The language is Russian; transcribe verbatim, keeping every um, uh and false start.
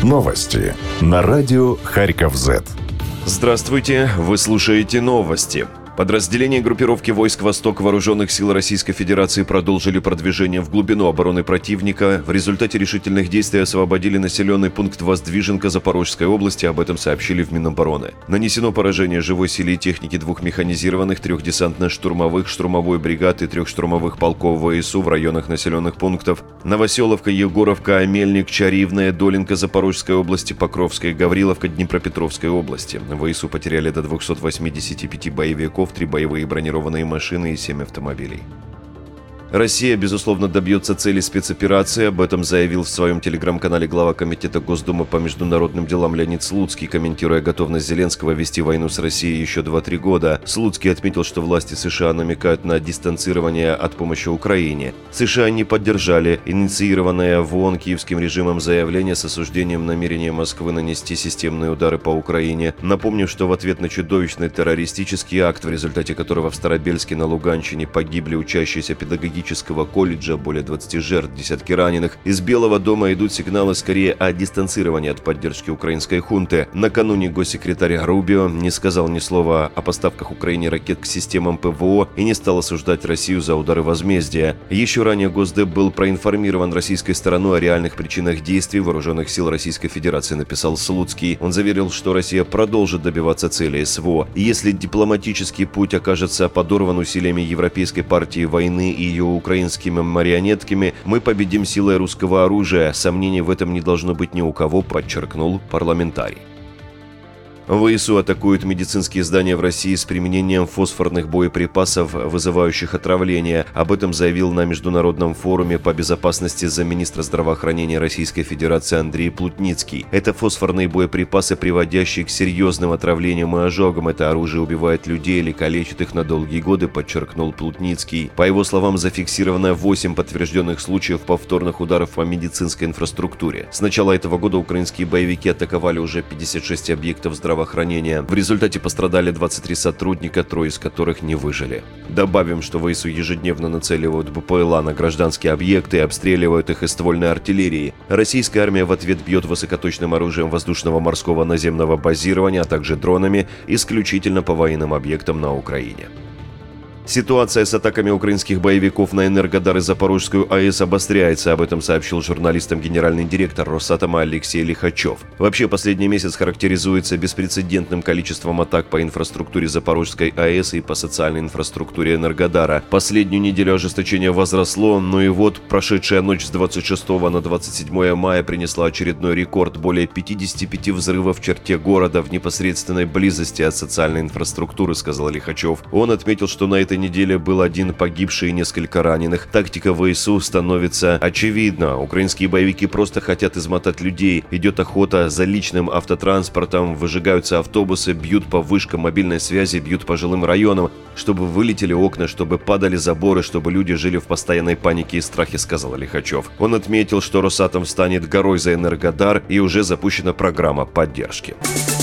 Новости на радио Харьков-Зет. Здравствуйте, вы слушаете новости. Подразделения группировки войск «Восток» Вооруженных сил Российской Федерации продолжили продвижение в глубину обороны противника. В результате решительных действий освободили населенный пункт Воздвиженка Запорожской области, об этом сообщили в Минобороны. Нанесено поражение живой силе и техники двух механизированных, трех десантно-штурмовых, штурмовой бригад и трех штурмовых полков ВСУ в районах населенных пунктов Новоселовка, Егоровка, Амельник, Чаривная, Долинка Запорожской области, Покровская и Гавриловка Днепропетровской области. ВСУ потеряли до двухсот восьмидесяти пяти боевиков, три боевые бронированные машины и семь автомобилей. Россия, безусловно, добьется цели спецоперации. Об этом заявил в своем телеграм-канале глава Комитета Госдумы по международным делам Леонид Слуцкий, комментируя готовность Зеленского вести войну с Россией еще два-три года. Слуцкий отметил, что власти США намекают на дистанцирование от помощи Украине. США не поддержали инициированное в ООН киевским режимом заявление с осуждением намерения Москвы нанести системные удары по Украине. Напомню, что в ответ на чудовищный террористический акт, в результате которого в Старобельске на Луганщине погибли учащиеся педагогического колледжа, более двадцати жертв, десятки раненых, из Белого дома идут сигналы скорее о дистанцировании от поддержки украинской хунты. Накануне госсекретарь Рубио не сказал ни слова о поставках Украине ракет к системам ПВО и не стал осуждать Россию за удары возмездия. Еще ранее Госдеп был проинформирован российской стороной о реальных причинах действий вооруженных сил Российской Федерации, написал Слуцкий. Он заверил, что Россия продолжит добиваться цели СВО. И если дипломатический путь окажется подорван усилиями Европейской партии войны и ее украинскими марионетками, мы победим силой русского оружия. Сомнений в этом не должно быть ни у кого, подчеркнул парламентарий. ВСУ атакуют медицинские здания в России с применением фосфорных боеприпасов, вызывающих отравление. Об этом заявил на Международном форуме по безопасности замминистра здравоохранения Российской Федерации Андрей Плутницкий. Это фосфорные боеприпасы, приводящие к серьезным отравлениям и ожогам. Это оружие убивает людей или калечит их на долгие годы, подчеркнул Плутницкий. По его словам, зафиксировано восемь подтвержденных случаев повторных ударов по медицинской инфраструктуре. С начала этого года украинские боевики атаковали уже пятьдесят шесть объектов здравоохранения. В результате пострадали двадцать три сотрудника, трое из которых не выжили. Добавим, что ВСУ ежедневно нацеливают БПЛА на гражданские объекты и обстреливают их из ствольной артиллерии. Российская армия в ответ бьет высокоточным оружием воздушного, морского, наземного базирования, а также дронами исключительно по военным объектам на Украине. Ситуация с атаками украинских боевиков на Энергодар и Запорожскую АЭС обостряется. Об этом сообщил журналистам генеральный директор Росатома Алексей Лихачев. Вообще, последний месяц характеризуется беспрецедентным количеством атак по инфраструктуре Запорожской АЭС и по социальной инфраструктуре Энергодара. Последнюю неделю ожесточение возросло, но и вот прошедшая ночь с двадцать шестого на двадцать седьмое мая принесла очередной рекорд. Более пятидесяти пяти взрывов в черте города в непосредственной близости от социальной инфраструктуры, сказал Лихачев. Он отметил, что на этой неделе был один погибший и несколько раненых. Тактика ВСУ становится очевидна. Украинские боевики просто хотят измотать людей. Идет охота за личным автотранспортом, выжигаются автобусы, бьют по вышкам мобильной связи, бьют по жилым районам, чтобы вылетели окна, чтобы падали заборы, чтобы люди жили в постоянной панике и страхе, сказал Лихачев. Он отметил, что Росатом станет горой за Энергодар и уже запущена программа поддержки.